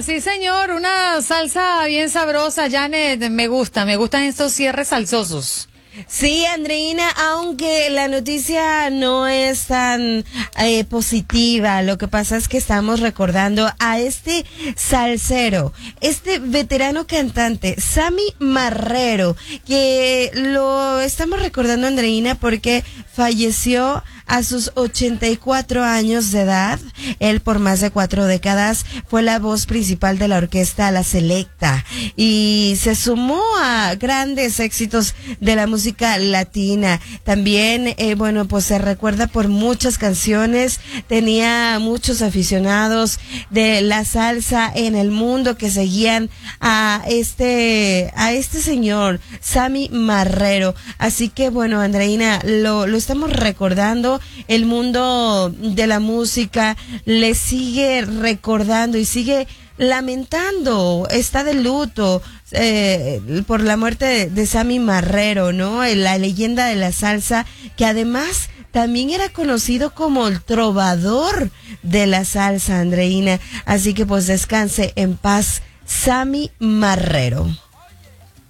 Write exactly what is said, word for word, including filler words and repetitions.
sí señor, una salsa bien sabrosa, Janet, me gusta, me gustan estos cierres salsosos. Sí, Andreina, aunque la noticia no es tan eh, positiva, lo que pasa es que estamos recordando a este salsero, este veterano cantante, Sammy Marrero, que lo estamos recordando, Andreina, porque falleció a sus ochenta y cuatro años de edad. Él por más de cuatro décadas fue la voz principal de la orquesta La Selecta y se sumó a grandes éxitos de la música latina. También, eh, bueno, pues se recuerda por muchas canciones, tenía muchos aficionados de la salsa en el mundo que seguían a este, a este señor, Sammy Marrero. Así que bueno, Andreina, lo, lo estamos recordando. El mundo de la música le sigue recordando y sigue lamentando, está de luto eh, por la muerte de, de Sammy Marrero, ¿no? La leyenda de la salsa, que además también era conocido como el trovador de la salsa, Andreina. Así que pues descanse en paz, Sammy Marrero.